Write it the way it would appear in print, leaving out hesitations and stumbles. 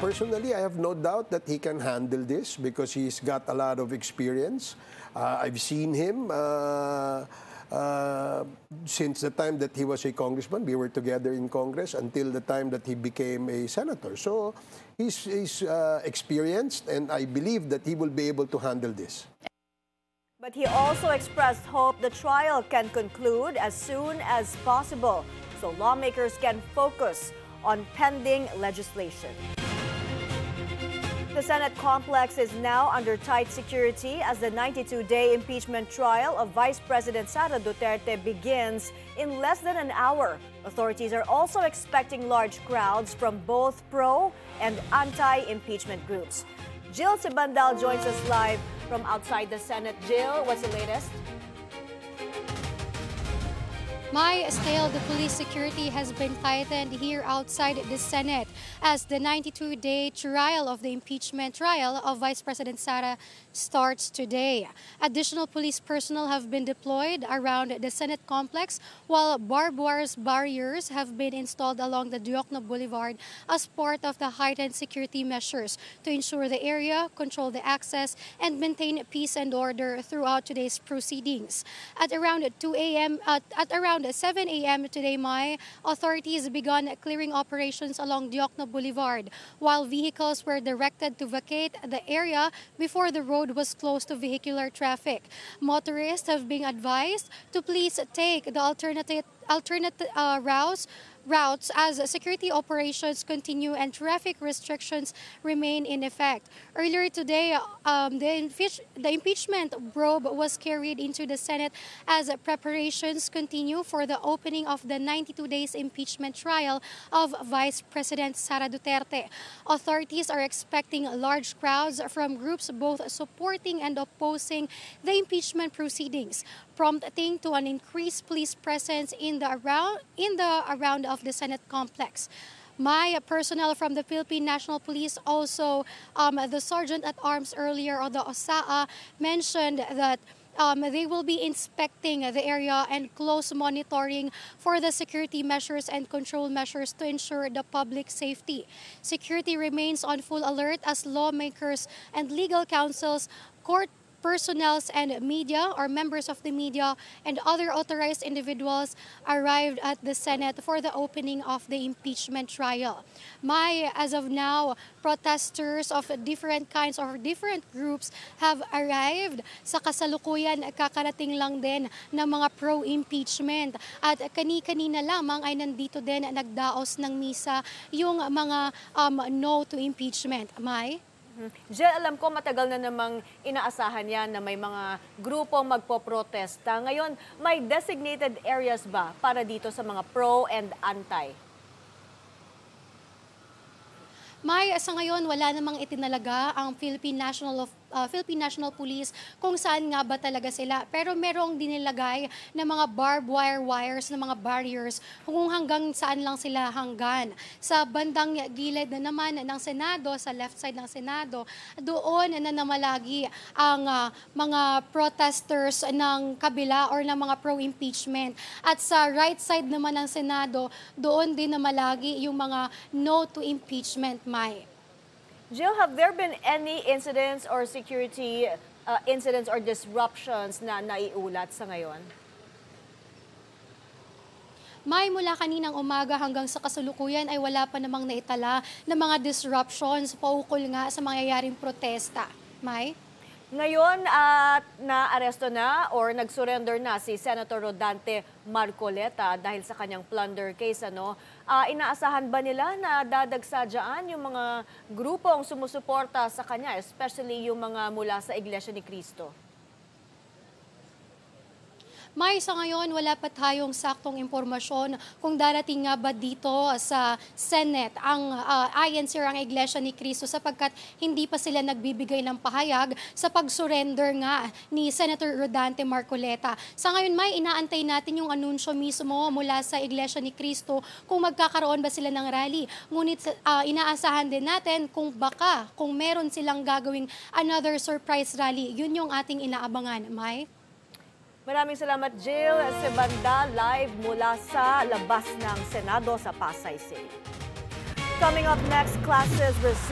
Personally, I have no doubt that he can handle this because he's got a lot of experience. I've seen him since the time that he was a congressman. We were together in Congress until the time that he became a senator. So he's experienced, and I believe that he will be able to handle this. But he also expressed hope the trial can conclude as soon as possible so lawmakers can focus on pending legislation. The Senate complex is now under tight security as the 92-day impeachment trial of Vice President Sara Duterte begins in less than an hour. Authorities are also expecting large crowds from both pro and anti-impeachment groups. Jill Sibandal joins us live from outside the Senate. Jill, what's the latest? My scale, the police security has been tightened here outside the Senate as the 92-day trial of the impeachment trial of Vice President Sara starts today. Additional police personnel have been deployed around the Senate complex while barbed wire barriers have been installed along the Diokno Boulevard as part of the heightened security measures to ensure the area, control the access, and maintain peace and order throughout today's proceedings. At around 7 a.m. today, authorities began clearing operations along Diokno Boulevard while vehicles were directed to vacate the area before the road was closed to vehicular traffic. Motorists have been advised to please take the alternate routes as security operations continue and traffic restrictions remain in effect. Earlier today, the impeachment probe was carried into the Senate as preparations continue for the opening of the 92 days impeachment trial of Vice President Sara Duterte. Authorities are expecting large crowds from groups both supporting and opposing the impeachment proceedings, prompting to an increased police presence in the around of the Senate complex. My personnel from the Philippine National Police, also the Sergeant at Arms earlier, or the OSAA, mentioned that they will be inspecting the area and close monitoring for the security measures and control measures to ensure the public safety. Security remains on full alert as lawmakers and legal counsels, court personnel and media or members of the media and other authorized individuals arrived at the Senate for the opening of the impeachment trial. As of now, protesters of different kinds or different groups have arrived. Sa kasalukuyan, kakarating lang din ng mga pro-impeachment. At kani-kanina lamang ay nandito din nagdaos ng misa yung mga no to impeachment. Jill, alam ko matagal na namang inaasahan yan na may mga grupong magpoprotesta. Ngayon, may designated areas ba para dito sa mga pro and anti? Sa ngayon, wala namang itinalaga ang Philippine National Police kung saan nga ba talaga sila. Pero merong dinilagay na mga barbed wires, na mga barriers kung hanggang saan lang sila hanggan. Sa bandang gilid na naman ng Senado, sa left side ng Senado, doon na namalagi ang mga protesters ng kabila or ng mga pro-impeachment. At sa right side naman ng Senado, doon din namalagi yung mga no to impeachment, Jill, have there been any incidents or security incidents or disruptions na naiulat sa ngayon? Mula kaninang umaga hanggang sa kasalukuyan ay wala pa namang naitala na mga disruptions paukol nga sa mangyayaring protesta. Ngayon, na-aresto na or nag-surrender na si Senator Rodante Marcoleta dahil sa kanyang plunder case. Inaasahan ba nila na dadagsa dyan yung mga grupong sumusuporta sa kanya, especially yung mga mula sa Iglesia ni Cristo? Sa ngayon, wala pa tayong saktong impormasyon kung darating nga ba dito sa Senate ang INC or ang Iglesia ni Cristo sapagkat hindi pa sila nagbibigay ng pahayag sa pag-surrender nga ni Senator Rodante Marcoleta. Sa ngayon, inaantay natin yung anunsyo mismo mula sa Iglesia ni Cristo kung magkakaroon ba sila ng rally. Ngunit inaasahan din natin kung meron silang gagawing another surprise rally. Yun yung ating inaabangan. Maraming salamat, Jill Sibandal, live mula sa labas ng Senado sa Pasay City. Coming up next, classes resume.